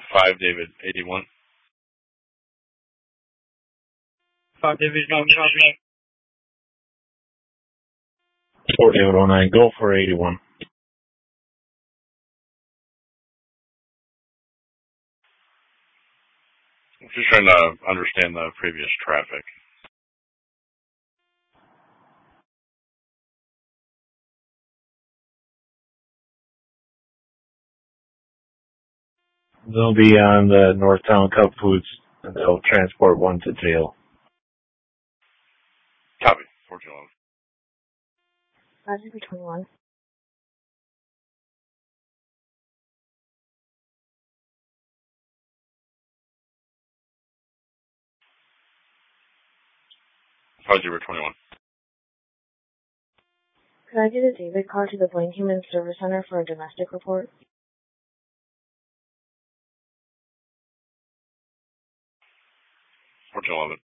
5 David 81. 5 David 81. 4 David 09. Go for 81. I'm just trying to understand the previous traffic. They'll be on the Northtown Cub Foods, and they'll transport one to jail. Copy. 1411. 5 David 21. Roger, 21. Could I get a David car to the Blaine Human Service Center for a domestic report? 1411.